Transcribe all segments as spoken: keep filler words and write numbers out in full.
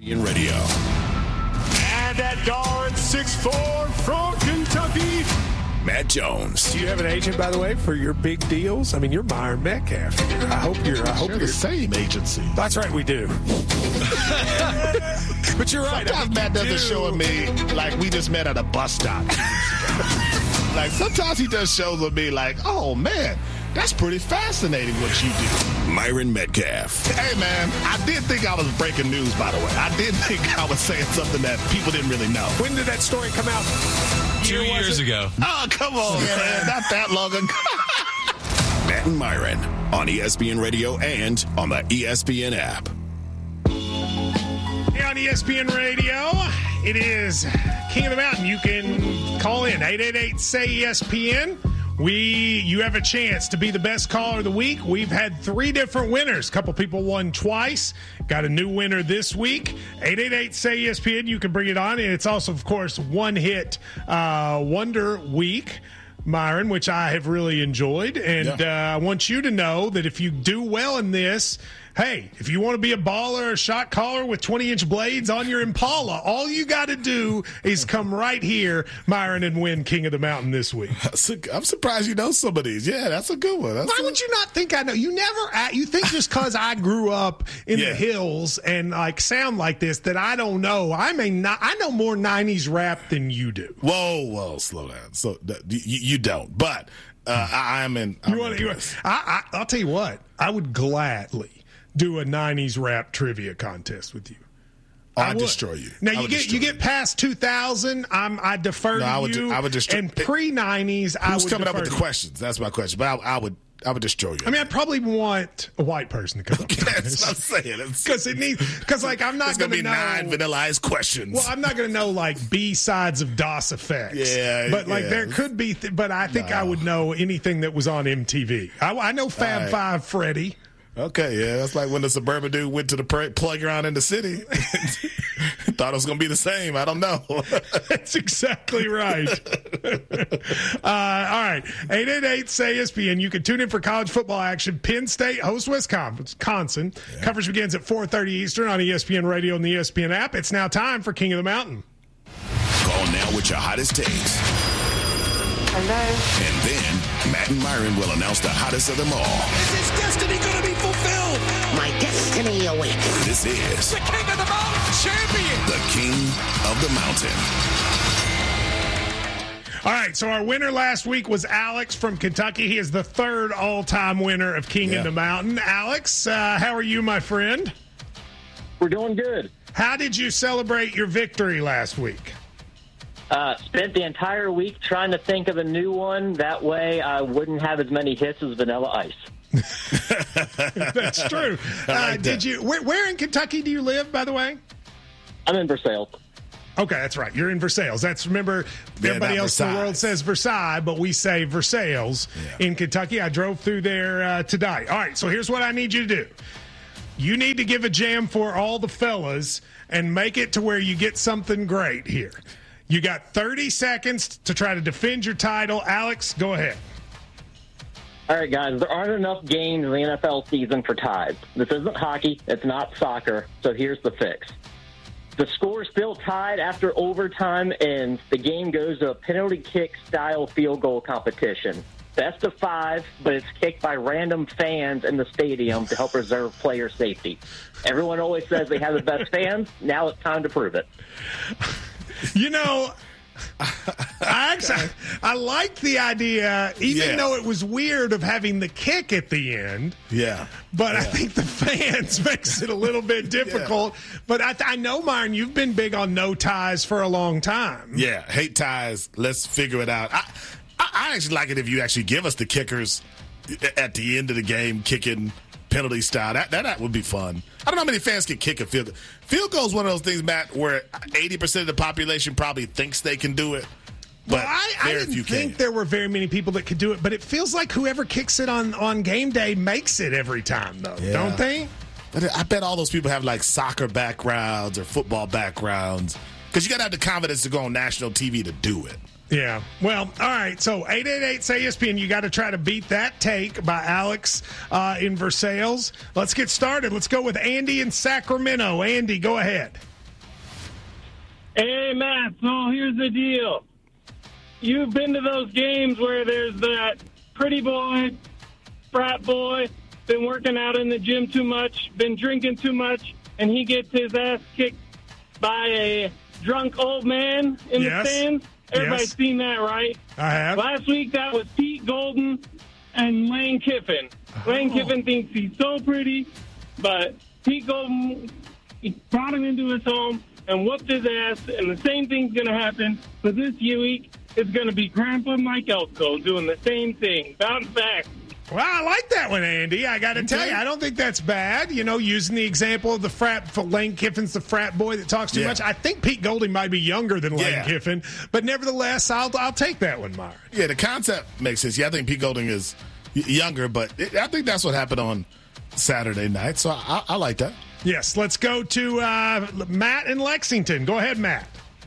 In radio. And that guard, six foot four from Kentucky, Matt Jones. Do you have an agent, by the way, for your big deals? I mean, you're Myron Metcalf. I hope you're. I hope Share you're the same agency. That's right, we do. But you're right. Sometimes I mean, Matt doesn't do. show me like we just met at a bus stop. Like sometimes he does shows with me like, oh man, that's pretty fascinating what you do. Myron Metcalf. Hey man, I did think I was breaking news, by the way. I did think I was saying something that people didn't really know. When did that story come out? Two Year was years it? ago. Oh, come on, man. Not that long ago. Matt and Myron on E S P N Radio and on the E S P N app. Here on E S P N Radio, it is King of the Mountain. You can call in eight eight eight, S A Y, E S P N. We, you have a chance to be the best caller of the week. We've had three different winners. A couple people won twice. Got a new winner this week. eight eight eight, S A Y, E S P N. You can bring it on. And it's also, of course, one hit uh, Wonder Week, Myron, which I have really enjoyed. And yeah. uh, I want you to know that if you do well in this, hey, if you want to be a baller or shot caller with twenty-inch blades on your Impala, all you got to do is come right here, Myron, and win King of the Mountain this week. I'm surprised you know some of these. Yeah, that's a good one. That's Why a- would you not think I know? You never, you think just because I grew up in Yeah. the hills and like sound like this that I don't know. I may not, I know more nineties rap than you do. Whoa, whoa, slow down. So that, you, you don't, but uh, I, I'm in. I'm You want to? impressed. I, I, I'll tell you what. I would gladly do a nineties rap trivia contest with you. Oh, I I'd would. destroy you. Now I you would get destroy you get past two thousand. I'm I defer No, to I would you. de- I would destroy- and pre nineties. I Who's would coming up defer with the to you. questions? That's my question. But I, I would, I would destroy you. I mean, I probably want a white person to come up with that's what I'm this saying. It's, because it needs because like I'm not it's gonna going be to know. nine Vanilla Ice questions. Well, I'm not going to know like B sides of DOS Effects. Yeah, but like yeah. there could be. Th- but I think No. I would know anything that was on M T V. I, I know Fab right. Five Freddy. Okay, yeah, that's like when the suburban dude went to the pr- playground in the city. Thought it was going to be the same. I don't know. That's exactly right. uh, all right. eight eight eight, S A Y, E S P N. You can tune in for college football action. Penn State hosts Wisconsin. Yeah. Coverage begins at four thirty Eastern on E S P N Radio and the E S P N app. It's now time for King of the Mountain. Call now with your hottest takes. Hello. And then Matt and Myron will announce the hottest of them all. Is his destiny going to be fulfilled? My destiny awaits. This is The King of the Mountain champion. the King of the Mountain. All right, so our winner last week was Alex from Kentucky. He is the third all-time winner of King Yeah. of the Mountain. Alex, uh, how are you, my friend? We're doing good. How did you celebrate your victory last week? Uh, spent the entire week trying to think of a new one. That way I wouldn't have as many hits as Vanilla Ice. That's true. I Uh, like did that. you? Where, where in Kentucky do you live, by the way? I'm in Versailles. Okay, that's right. You're in Versailles. That's remember. Yeah, everybody not else in the Versailles. world says Versailles, but we say Versailles Yeah. in Kentucky. I drove through there uh, today. All right, so here's what I need you to do. You need to give a jam for all the fellas and make it to where you get something great here. You got thirty seconds to try to defend your title. Alex, go ahead. All right, guys, there aren't enough games in the N F L season for ties. This isn't hockey. It's not soccer. So here's the fix. The score is still tied after overtime ends. The game goes to a penalty kick-style field goal competition. Best of five, but it's kicked by random fans in the stadium to help preserve player safety. Everyone always says they have the best fans. Now it's time to prove it. You know, I actually I liked the idea, even Yeah. though it was weird of having the kick at the end. Yeah. But I Yeah. think the fans makes it a little bit difficult. But I, I know, Myron, you've been big on no ties for a long time. Yeah, hate ties. Let's figure it out. I, I, I actually like it if you actually give us the kickers at the end of the game, kicking penalty style. That, that that would be fun. I don't know how many fans can kick a field goal. Field goal is one of those things, Matt, where eighty percent of the population probably thinks they can do it. But Well, I, I very didn't few think can. there were very many people that could do it, but it feels like whoever kicks it on, on game day makes it every time, though, Yeah. don't they? But I bet all those people have like soccer backgrounds or football backgrounds because you got to have the confidence to go on national T V to do it. Yeah. Well, all right. So eight eight eight, S A Y, E S P N. You got to try to beat that take by Alex uh, in Versailles. Let's get started. Let's go with Andy in Sacramento. Andy, go ahead. Hey, Matt, so here's the deal. You've been to those games where there's that pretty boy, frat boy, been working out in the gym too much, been drinking too much, and he gets his ass kicked by a drunk old man in Yes. the stands? Everybody's Yes. seen that, right? I have. Last week, that was Pete Golden and Lane Kiffin. Lane Oh. Kiffin thinks he's so pretty, but Pete Golden he brought him into his home and whooped his ass, and the same thing's going to happen for this week. It's going to be Grandpa Mike Elko doing the same thing. Bounce back. Well, I like that one, Andy. I got to tell you, I don't think that's bad. You know, using the example of the frat, Lane Kiffin's the frat boy that talks too Yeah. much. I think Pete Golding might be younger than Lane Yeah. Kiffin, but nevertheless, I'll I'll take that one, Myron. Yeah, the concept makes sense. Yeah, I think Pete Golding is y- younger, but it, I think that's what happened on Saturday night. So I, I like that. Yes, let's go to uh, Matt in Lexington. Go ahead, Matt.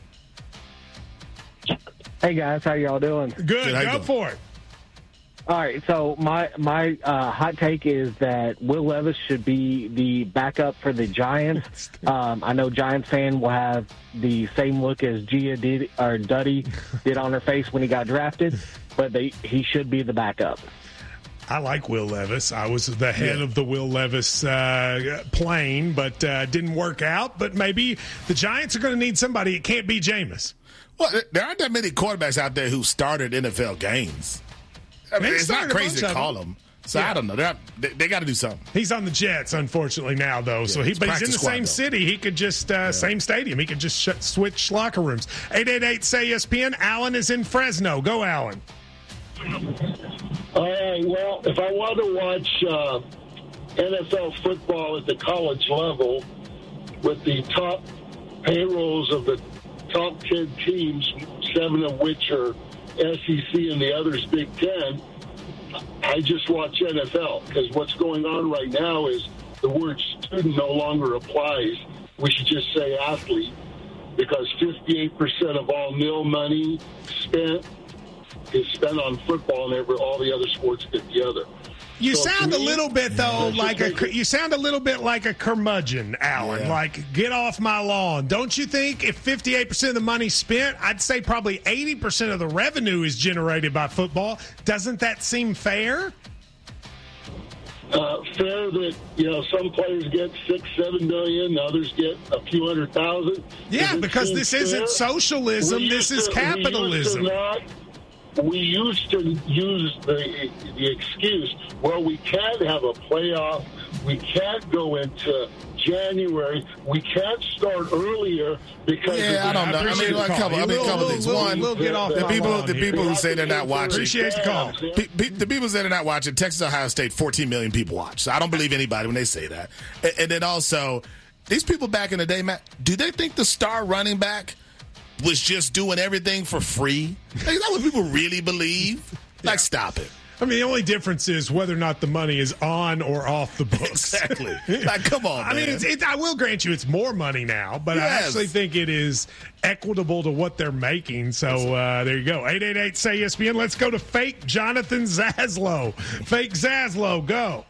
Hey guys, how y'all doing? Good, Good, how you go doing? for it. All right, so my my uh, hot take is that Will Levis should be the backup for the Giants. Um, I know Giants fan will have the same look as Gia did or Duddy did on her face when he got drafted, but they he should be the backup. I like Will Levis. I was the head Yeah. of the Will Levis uh, plane, but uh, didn't work out. But maybe the Giants are going to need somebody. It can't be Jameis. Well, there aren't that many quarterbacks out there who started N F L games. I mean, They it's not started a crazy to bunch of call them. them. So Yeah. I don't know. They're not, they they got to do something. He's on the Jets, unfortunately, now, though. so he, it's but he's in practice the squad, same though. city. He could just, uh, same stadium. He could just sh- switch locker rooms. eight eight eight, S A Y E S P N. Alan is in Fresno. Go, Alan. All right, well, if I want to watch uh, N F L football at the college level with the top payrolls of the top ten teams, seven of which are S E C and the others Big Ten, I just watch N F L because what's going on right now is the word student no longer applies. We should just say athlete because fifty-eight percent of all nil money spent is spent on football and every, all the other sports get together. You So sound to a me, little bit though that's like just a like- you sound a little bit like a curmudgeon, Alan. Yeah. Like get off my lawn. Don't you think if fifty-eight percent of the money's spent, I'd say probably eighty percent of the revenue is generated by football. Doesn't that seem fair? Uh, fair that, you know, some players get six, seven million, others get a few hundred thousand. Yeah, Does it because seem this isn't fair? socialism, We this used is to- we used to capitalism. not- We used to use the the excuse, well, we can't have a playoff, we can't go into January, we can't start earlier because of Yeah, I the- don't know. I appreciate mean, like the a couple, call. I mean, a We'll- couple we'll- things. we'll- One, we'll get off the my people, lawn the here. people who say they're not watching. Appreciate the call. Pe- pe- the people say they're not watching. Texas, Ohio State, fourteen million people watch. So I don't believe anybody when they say that. And, and then also, these people back in the day, Matt, do they think the star running back was just doing everything for free? Like, is that what people really believe? Like, stop it. I mean, the only difference is whether or not the money is on or off the books. Exactly. Like, come on, I mean, man. it's, it, I will grant you it's more money now, but I Yes. actually think it is equitable to what they're making. So uh, there you go. eight eight eight, S A Y E S P N. Let's go to fake Jonathan Zaslow. Fake Zaslow, go.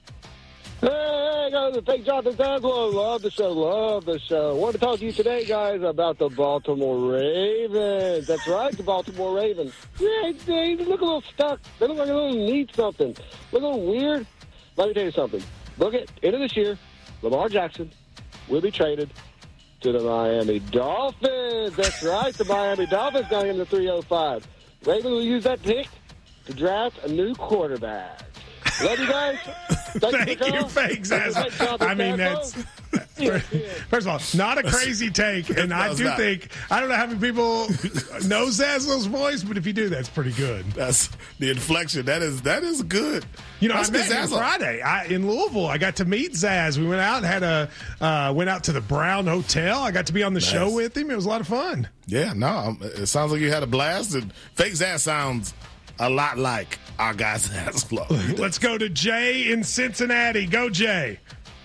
Hey, guys, it's Fake Jonathan Zaslow. Love the show, love the show. Want to talk to you today, guys, about the Baltimore Ravens. That's right, the Baltimore Ravens. Yeah, they look a little stuck. They look like they little need something. Look a little weird. Let me tell you something. Look at end of this year, Lamar Jackson will be traded to the Miami Dolphins. That's right, the Miami Dolphins going into three oh five. Ravens will use that pick to draft a new quarterback. Love you guys. Thank, Thank you, you, Carl. Fake Zaslow. I mean, that's first of all not a crazy take, and I it's do not. think I don't know how many people know Zaslow's voice, but if you do, that's pretty good. That's the inflection. That is that is good. You know, That's I met good him Zaslow. Friday I, in Louisville. I got to meet Zaz. We went out and had a uh, went out to the Brown Hotel. I got to be on the show Nice. with him. It was a lot of fun. Yeah, no, um, it sounds like you had a blast. And Fake Zaz sounds a lot like our guy Zaslow. Let's go to Jay in Cincinnati. Go, Jay.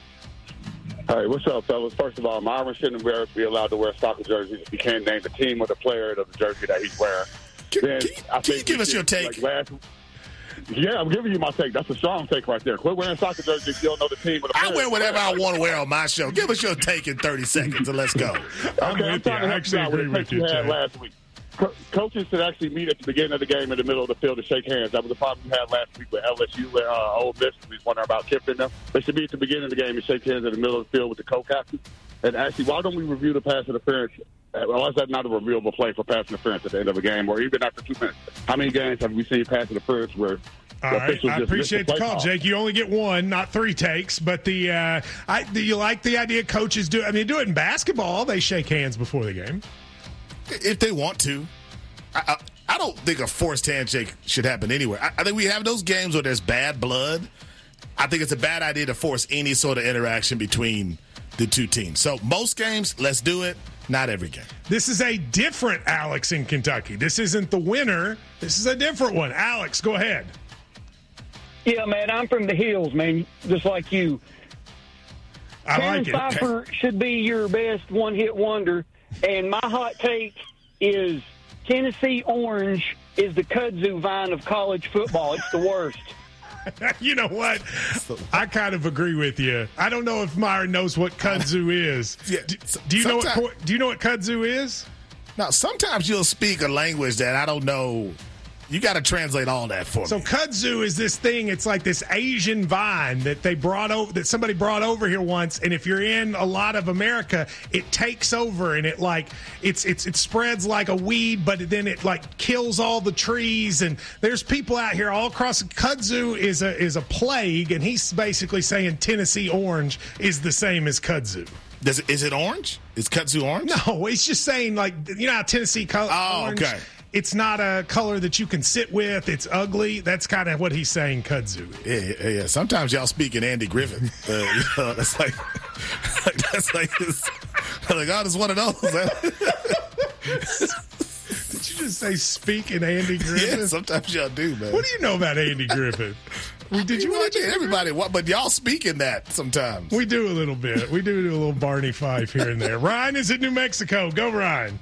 All right, what's up, fellas? First of all, Myron shouldn't wear, be allowed to wear soccer jerseys if he can't name the team or the player of the jersey that he's wearing. Can, then can, I can you think give we us your should, take? Like last, Yeah, I'm giving you my take. That's a strong take right there. Quit wearing soccer jerseys if you don't know the team. I wear whatever I want to wear on my show. Give us your take in thirty seconds and let's go. I'm, okay, I'm trying to help you out with the take you had last week. Co- coaches should actually meet at the beginning of the game in the middle of the field to shake hands. That was the problem you had last week with L S U and uh, Ole Miss. We was wondering about Kip and them. They should be at the beginning of the game and shake hands in the middle of the field with the co-captains. And actually, why don't we review the pass interference? Well, is that not a reviewable play for pass interference at the end of a game or even after two minutes? How many games have we seen pass interference where All right, I appreciate the, the call, Jake. You only get one, not three takes. But the uh, I, do you like the idea coaches do? I mean, do it in basketball. They shake hands before the game if they want to. I, I, I don't think a forced handshake should happen anywhere. I, I think we have those games where there's bad blood. I think it's a bad idea to force any sort of interaction between the two teams. So most games, let's do it. Not every game. This is a different Alex in Kentucky. This isn't the winner. This is a different one. Alex, go ahead. Yeah, man, I'm from the hills, man, just like you. I Karen like it. Pfeiffer Okay. should be your best one-hit wonder, and my hot take is Tennessee Orange is the kudzu vine of college football. It's the worst. You know what? I kind of agree with you. I don't know if Myron knows what kudzu is. Yeah, do, do you know sometime- what do you know what kudzu is? Now, sometimes you'll speak a language that I don't know. You got to translate all that for So me. kudzu is this thing. It's like this Asian vine that they brought over, that somebody brought over here once. And if you're in a lot of America, it takes over and it like it's it's it spreads like a weed, but then it like kills all the trees. And there's people out here all across. Kudzu is a is a plague, and he's basically saying Tennessee orange is the same as kudzu. Does it, is it orange? Is kudzu orange? No, he's just saying like you know how Tennessee color. Oh, orange, okay. It's not a color that you can sit with. It's ugly. That's kind of what he's saying kudzu is. Yeah, yeah, yeah. Sometimes y'all speak in Andy Griffin. Uh, you know, that's like, like that's like this. Like, oh, it's one of those. Did you just say speak in Andy Griffin? Yeah, sometimes y'all do, man. What do you know about Andy Griffin? Did you watch it? Everybody, what? But y'all speak in that sometimes. We do a little bit. We do do a little Barney Fife here and there. Ryan is in New Mexico. Go, Ryan.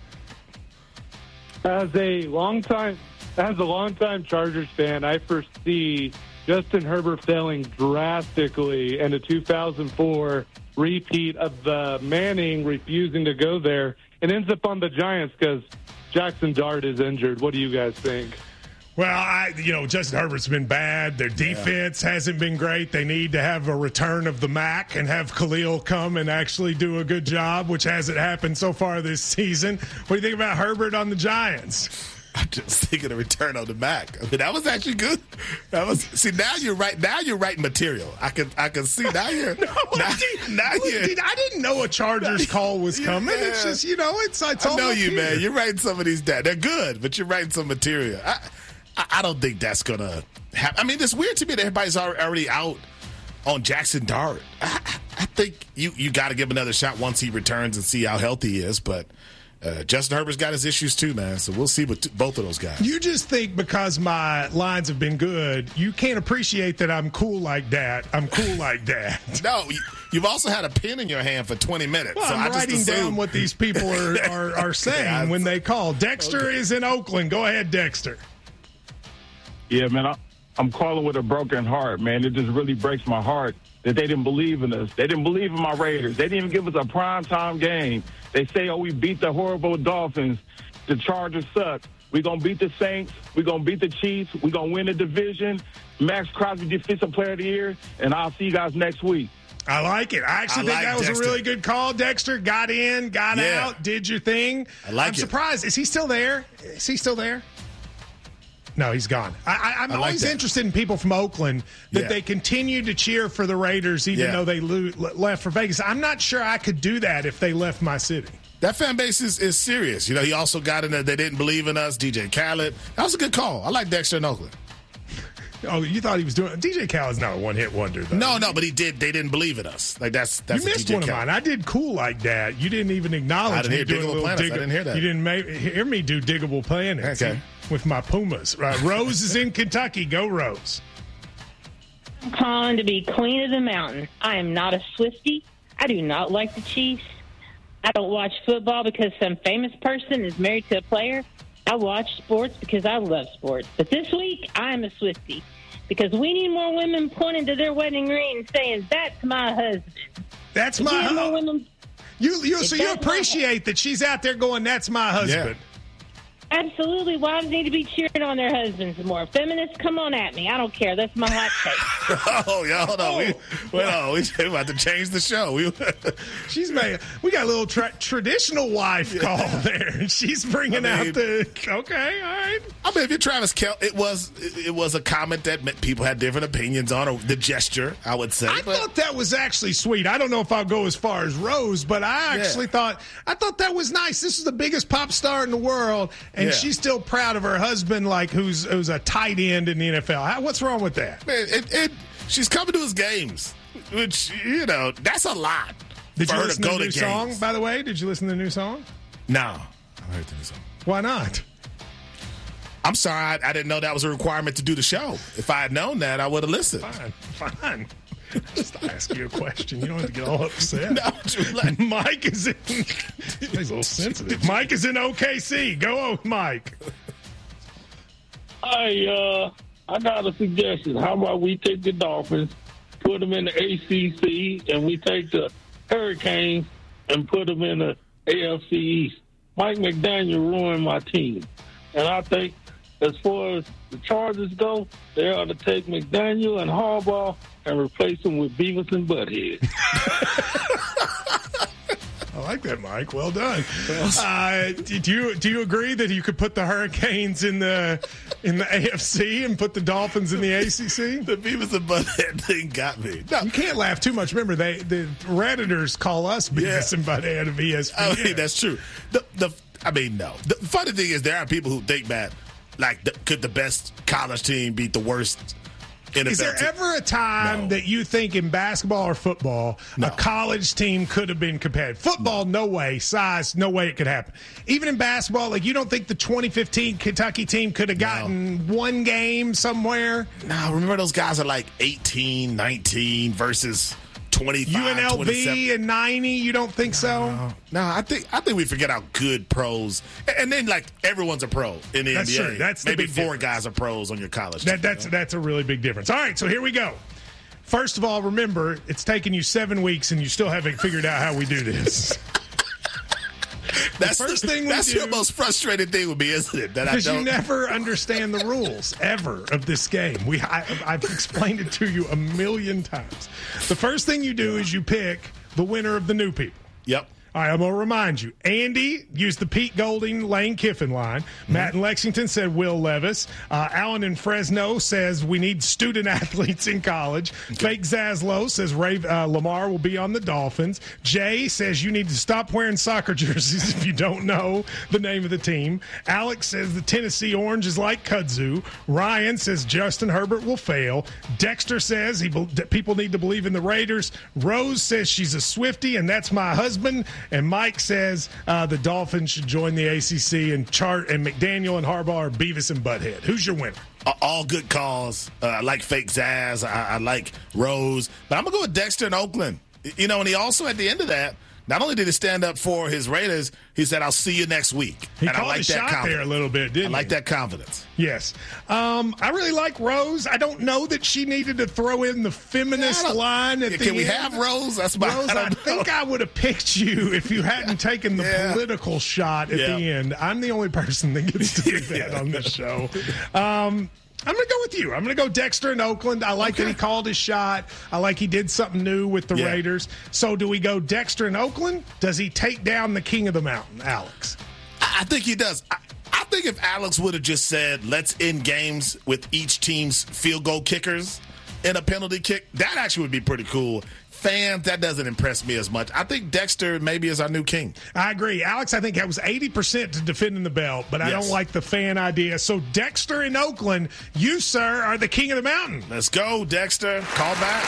As a longtime, as a longtime Chargers fan, I foresee Justin Herbert failing drastically in a two thousand four repeat of the Manning refusing to go there and ends up on the Giants because Jackson Dart is injured. What do you guys think? Well, I, you know, Justin Herbert's been bad. Their defense yeah. hasn't been great. They need to have a return of the Mac and have Khalil come and actually do a good job, which hasn't happened so far this season. What do you think about Herbert on the Giants? I'm just thinking of return on the Mac. I mean, that was actually good. That was see now you're right. Now you're writing material. I can I can see now you're no, now, did, now you're. I didn't know a Chargers call was coming. Yeah. It's just you know it's it's I all know you, here. man. You're writing some of these down. They're good, but you're writing some material. I, I don't think that's going to happen. I mean, it's weird to me that everybody's already out on Jackson Dart. I, I think you, you got to give him another shot once he returns and see how healthy he is. But uh, Justin Herbert's got his issues too, man. So we'll see with t- both of those guys. You just think because my lines have been good, you can't appreciate that I'm cool like that. I'm cool like that. No, you, you've also had a pen in your hand for twenty minutes. Well, so I'm I just writing assumed... down what these people are, are, are saying yeah, when they call. Dexter okay. is in Oakland. Go ahead, Dexter. Yeah, man, I, I'm calling with a broken heart, man. It just really breaks my heart that they didn't believe in us. They didn't believe in my Raiders. They didn't even give us a primetime game. They say, oh, we beat the horrible Dolphins. The Chargers suck. We're going to beat the Saints. We're going to beat the Chiefs. We're going to win the division. Max Crosby, Defensive Player of the Year, and I'll see you guys next week. I like it. I actually I think like that was Dexter. a really good call, Dexter. Got in, got yeah. out, did your thing. I like I'm it. surprised. Is he still there? Is he still there? No, he's gone. I, I, I'm I like always that. interested in people from Oakland that yeah. they continue to cheer for the Raiders even yeah. though they lo- left for Vegas. I'm not sure I could do that if they left my city. That fan base is, is serious. You know, he also got in there. They didn't believe in us. D J Khaled. That was a good call. I like Dexter in Oakland. Oh, you thought he was doing D J Khaled's not a one-hit wonder, though. No, no, but he did. They didn't believe in us. Like that's that's you missed D J one of Khaled. mine. I did cool like that. You didn't even acknowledge. I didn't me hear doing Diggable a Planets. dig- I didn't hear that. You didn't make, hear me do Diggable Planets okay. with my Pumas. Right. Rose is in Kentucky. Go Rose. I'm calling to be queen of the mountain. I am not a Swiftie. I do not like the Chiefs. I don't watch football because some famous person is married to a player. I watch sports because I love sports. But this week, I am a Swiftie. because we need more women pointing to their wedding ring and saying, "That's my husband." That's my husband. You, you, so you appreciate that she's out there going, "That's my husband." Yeah. Absolutely. Wives need to be cheering on their husbands more. Feminists, come on at me. I don't care. That's my hot take. oh, yeah, hold on. Oh. We, well, we about to change the show. We, she's made. We got a little tra- traditional wife call yeah. there. She's bringing I mean, out the. Okay, all right. I mean, if you're Travis Kelce, it was it was a comment that people had different opinions on, or the gesture, I would say. I but. thought that was actually sweet. I don't know if I'll go as far as Rose, but I actually yeah. thought I thought that was nice. This is the biggest pop star in the world. And yeah. she's still proud of her husband, like who's who's a tight end in the N F L. How, what's wrong with that? Man, it, it, she's coming to his games, which, you know, that's a lot. Did for you her listen to, to go the new to song, games. by the way? Did you listen to the new song? No. I heard the new song. Why not? I'm sorry. I, I didn't know that was a requirement to do the show. If I had known that, I would have listened. Fine. Fine. Just ask you a question. You don't have to get all upset. No, like, Mike is in. He's a little sensitive. Mike is in O K C. Go, Mike. I uh, I got a suggestion. How about we take the Dolphins, put them in the A C C, and we take the Hurricanes and put them in the A F C East? Mike McDaniel ruined my team, and I think as far as the Chargers go, they ought to take McDaniel and Harbaugh and replace them with Beavis and Butthead. I like that, Mike. Well done. Uh, do you do you agree that you could put the Hurricanes in the in the A F C and put the Dolphins in the A C C? The Beavis and Butthead thing got me. No. You can't laugh too much. Remember, they the Redditors call us Beavis yeah. and Butthead of E S P N. I mean, that's true. The, the I mean, no. The funny thing is, there are people who think that, like, the, could the best college team beat the worst N F L Is there team? ever a time no. that you think in basketball or football no. a college team could have been competitive? Football, no. no way. Size, no way it could happen. Even in basketball, like, you don't think the twenty fifteen Kentucky team could have gotten no. one game somewhere? No, remember those guys are like eighteen, nineteen versus twenty-five, U N L V twenty-seven. and ninety, you don't think no, so? No, I think I think we forget how good pros, and then like everyone's a pro in the that's N B A. True. That's the maybe big four difference. guys are pros on your college that, team. That's you know? that's a really big difference. All right, so here we go. First of all, remember, it's taken you seven weeks and you still haven't figured out how we do this. That's the first the, thing we that's do, your most frustrating thing with me, isn't it? That I Because don't. you never understand the rules ever of this game. We, I, I've explained it to you a million times. The first thing you do yeah. is you pick the winner of the new people. Yep. All right, I'm going to remind you. Andy used the Pete Golding, Lane Kiffin line. Mm-hmm. Matt in Lexington said Will Levis. Uh, Alan in Fresno says we need student athletes in college. Okay. Fake Zaslow says Ray, uh, Lamar will be on the Dolphins. Jay says you need to stop wearing soccer jerseys if you don't know the name of the team. Alex says the Tennessee Orange is like kudzu. Ryan says Justin Herbert will fail. Dexter says he be- people need to believe in the Raiders. Rose says she's a Swiftie, and that's my husband. And Mike says uh, the Dolphins should join the A C C, and Chart and McDaniel and Harbaugh are Beavis and Butthead. Who's your winner? All good calls. Uh, I like Fake Zaz. I, I like Rose. But I'm going to go with Dexter in Oakland. You know, and he also, at the end of that, not only did he stand up for his Raiders, he said, I'll see you next week. He and called I like his that shot confidence. there a little bit, didn't I like he? that confidence. Yes. Um, I really like Rose. I don't know that she needed to throw in the feminist yeah, line at yeah, the Can we end. have Rose? That's my Rose, I, I think I would have picked you if you hadn't taken the yeah. political shot at yeah. the end. I'm the only person that gets to do that yeah. on this show. Um I'm going to go with you. I'm going to go Dexter in Oakland. I like okay. that he called his shot. I like he did something new with the yeah. Raiders. So do we go Dexter in Oakland? Does he take down the king of the mountain, Alex? I think he does. I, I think if Alex would have just said, let's end games with each team's field goal kickers in a penalty kick, that actually would be pretty cool. Fans, that doesn't impress me as much. I think Dexter maybe is our new king. I agree. Alex, I think that was eighty percent to defending the belt, but I yes. don't like the fan idea. So Dexter in Oakland, you, sir, are the king of the mountain. Let's go, Dexter. Call back.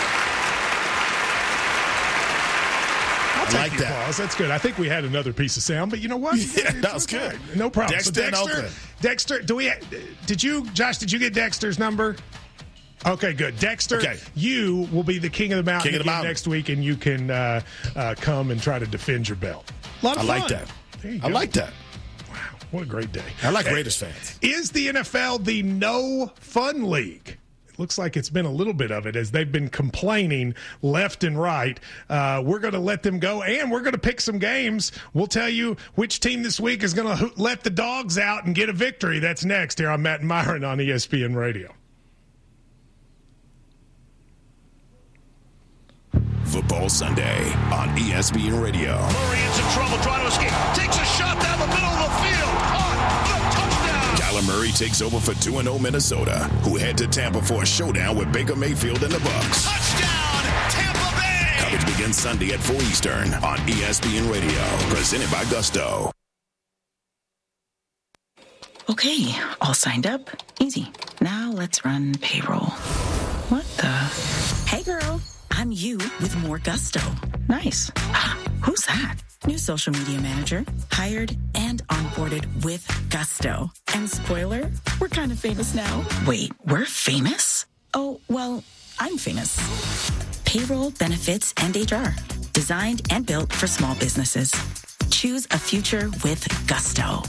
I'll I take like your that. pause. That's good. I think we had another piece of sound, but you know what? Yeah, that was okay. good. No problem. Dexter, so Dexter in Oakland. Dexter, do we? Did you, Josh? Did you get Dexter's number? Okay, good. Dexter, okay. you will be the king of the mountain king of the again mountain. next week, and you can uh, uh, come and try to defend your belt. A lot of I fun. like that. There you I go. like that. Wow, what a great day. I like Hey, Raiders fans. Is the N F L the no fun league? looks like it's been a little bit of it as they've been complaining left and right. Uh, we're going to let them go, and we're going to pick some games. We'll tell you which team this week is going to let the dogs out and get a victory. That's next here on Matt and Myron on E S P N Radio. Football Sunday on E S P N Radio. Murray is in trouble trying to escape. Takes a shot down the middle of the field. Caught. The touchdown. Kyler Murray takes over for two and oh Minnesota, who head to Tampa for a showdown with Baker Mayfield and the Bucs. Touchdown, Tampa Bay. Coverage begins Sunday at four Eastern on E S P N Radio. Presented by Gusto. Okay, all signed up. Easy. Now let's run payroll. What the? Hey, girl. I'm you with more Gusto. Nice. Ah, who's that? New social media manager. Hired and onboarded with Gusto. And spoiler, we're kind of famous now. Wait, we're famous? Oh, well, I'm famous. Payroll, benefits, and H R. Designed and built for small businesses. Choose a future with Gusto.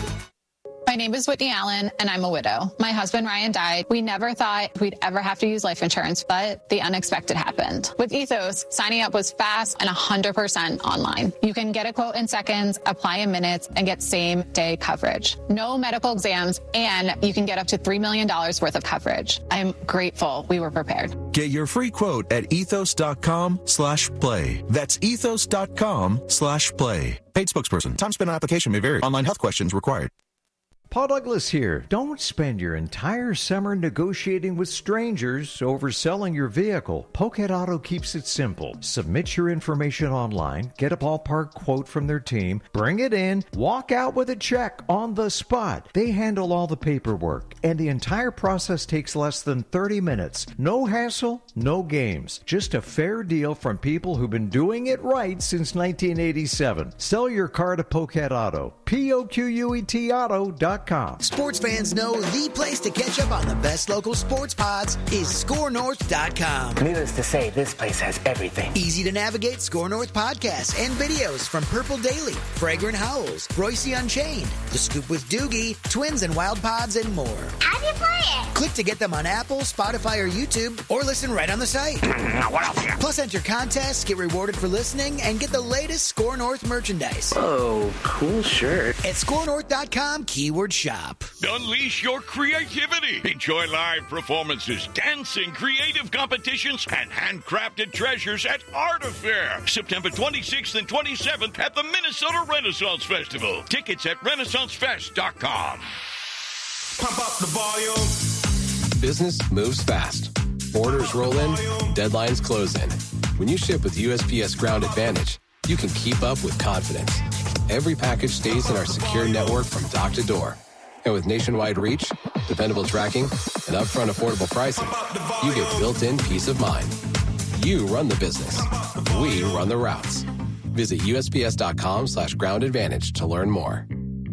My name is Whitney Allen, and I'm a widow. My husband, Ryan, died. We never thought we'd ever have to use life insurance, but the unexpected happened. With Ethos, signing up was fast and one hundred percent online. You can get a quote in seconds, apply in minutes, and get same-day coverage. No medical exams, and you can get up to three million dollars worth of coverage. I'm grateful we were prepared. Get your free quote at ethos.com slash play. That's ethos.com slash play. Paid spokesperson. Time spent on application may vary. Online health questions required. Paul Douglas here. Don't spend your entire summer negotiating with strangers over selling your vehicle. Pocket Auto keeps it simple. Submit your information online, get a ballpark quote from their team, bring it in, walk out with a check on the spot. They handle all the paperwork, and the entire process takes less than thirty minutes. No hassle, no games. Just a fair deal from people who've been doing it right since nineteen eighty-seven. Sell your car to Pocket Auto. P O Q U E T auto dot com. Sports fans know the place to catch up on the best local sports pods is score north dot com. Needless to say, this place has everything. Easy to navigate Score North podcasts and videos from Purple Daily, Fragrant Howls, Royce Unchained, The Scoop with Doogie, Twins and Wild Pods, and more. How do you play it? Click to get them on Apple, Spotify, or YouTube, or listen right on the site. What else? Plus, enter contests, get rewarded for listening, and get the latest Score North merchandise. Oh, cool shirt. At score north dot com, keyword shop. Unleash your creativity. Enjoy live performances, dancing, creative competitions, and handcrafted treasures at Art Affair. September twenty-sixth and twenty-seventh at the Minnesota Renaissance Festival. Tickets at renaissance fest dot com. Pump up the volume. Business moves fast. Orders roll in, deadlines close in. When you ship with U S P S Ground Advantage, you can keep up with confidence. Every package stays in our secure network from dock to door. And with nationwide reach, dependable tracking, and upfront affordable pricing, you get built-in peace of mind. You run the business. We run the routes. Visit U S P S dot com slash ground advantage to learn more.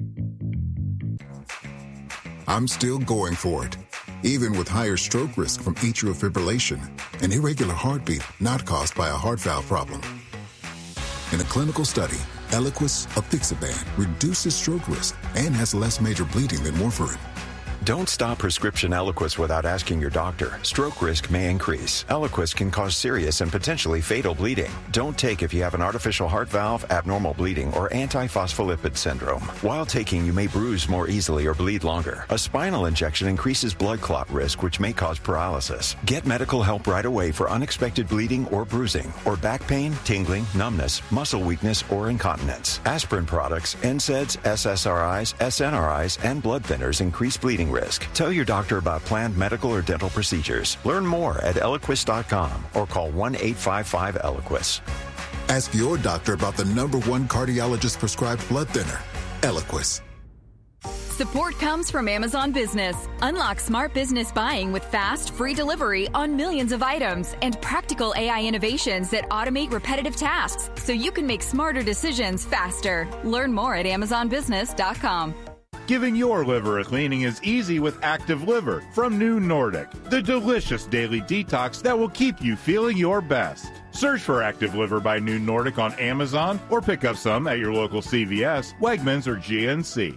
I'm still going for it, even with higher stroke risk from atrial fibrillation, an irregular heartbeat not caused by a heart valve problem. In a clinical study, Eliquis apixaban reduces stroke risk and has less major bleeding than warfarin. Don't stop prescription Eliquis without asking your doctor. Stroke risk may increase. Eliquis can cause serious and potentially fatal bleeding. Don't take if you have an artificial heart valve, abnormal bleeding, or antiphospholipid syndrome. While taking, you may bruise more easily or bleed longer. A spinal injection increases blood clot risk, which may cause paralysis. Get medical help right away for unexpected bleeding or bruising, or back pain, tingling, numbness, muscle weakness, or incontinence. Aspirin products, N SAIDs, S S R Is, S N R Is, and blood thinners increase bleeding risk. Tell your doctor about planned medical or dental procedures. Learn more at eliquis dot com or call one eight five five Eliquis. Ask your doctor about the number one cardiologist prescribed blood thinner, Eliquis. Support comes from Amazon Business. Unlock smart business buying with fast, free delivery on millions of items and practical A I innovations that automate repetitive tasks so you can make smarter decisions faster. Learn more at amazon business dot com. Giving your liver a cleaning is easy with Active Liver from New Nordic, the delicious daily detox that will keep you feeling your best. Search for Active Liver by New Nordic on Amazon or pick up some at your local C V S, Wegmans, or G N C.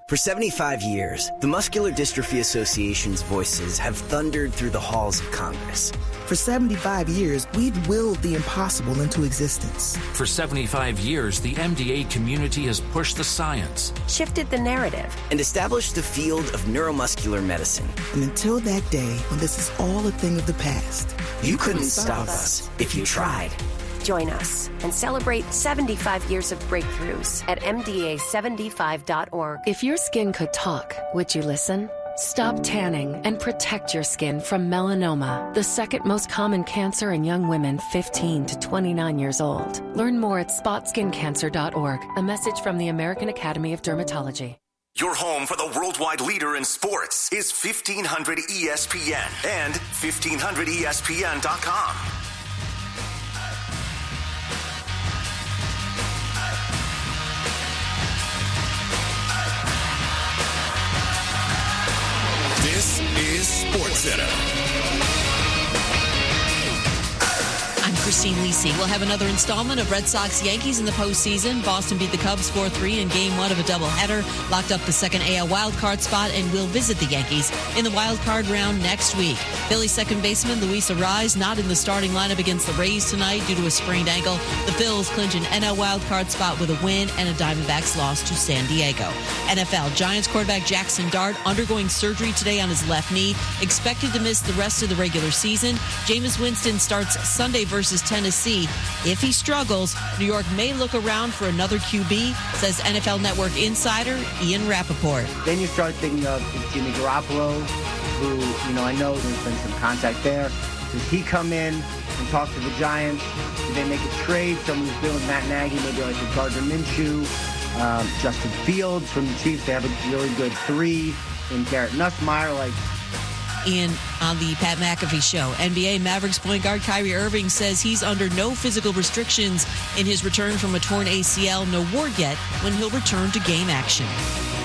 For seventy-five years, the Muscular Dystrophy Association's voices have thundered through the halls of Congress. For seventy-five years, we've willed the impossible into existence. For seventy-five years, the M D A community has pushed the science, shifted the narrative, and established the field of neuromuscular medicine. And until that day when this is all a thing of the past, you, you couldn't, couldn't stop us if you tried. Join us and celebrate seventy-five years of breakthroughs at M D A seventy-five dot org. If your skin could talk, would you listen? Stop tanning and protect your skin from melanoma, the second most common cancer in young women fifteen to twenty-nine years old. Learn more at spot skin cancer dot org. A message from the American Academy of Dermatology. Your home for the worldwide leader in sports is fifteen hundred E S P N and fifteen hundred E S P N dot com. This is SportsCenter. I'm Christine Lisi. We'll have another installment of Red Sox Yankees in the postseason. Boston beat the Cubs four three in game one of a doubleheader, locked up the second A L wildcard spot, and will visit the Yankees in the wildcard round next week. Phillies second baseman Luis Arraez not in the starting lineup against the Rays tonight due to a sprained ankle. The Phils clinch an N L wildcard spot with a win and a Diamondbacks loss to San Diego. N F L Giants quarterback Jackson Dart undergoing surgery today on his left knee, expected to miss the rest of the regular season. Jameis Winston starts Sunday versus Tennessee. If he struggles, New York may look around for another Q B, says N F L Network insider Ian Rappaport. Then you start thinking of Jimmy Garoppolo, who, you know, I know there's been some contact there. Does he come in and talk to the Giants? Do they make a trade? Someone who's been with Matt Nagy, maybe like a Gardner Minshew, um, Justin Fields from the Chiefs. They have a really good three in Garrett Nussmeier. Like, Ian on the Pat McAfee Show. N B A Mavericks point guard Kyrie Irving says he's under no physical restrictions in his return from a torn A C L. No word yet when he'll return to game action.